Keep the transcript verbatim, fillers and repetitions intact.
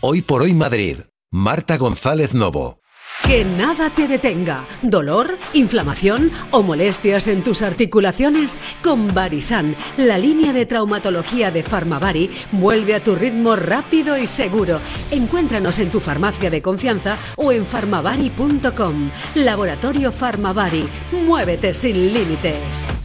Hoy por Hoy Madrid. Marta González Novo. Que nada te detenga. ¿Dolor, inflamación o molestias en tus articulaciones? Con Varisan, la línea de traumatología de Farmavari, vuelve a tu ritmo rápido y seguro. Encuéntranos en tu farmacia de confianza o en farmavari punto com. Laboratorio Farmavari. Muévete sin límites.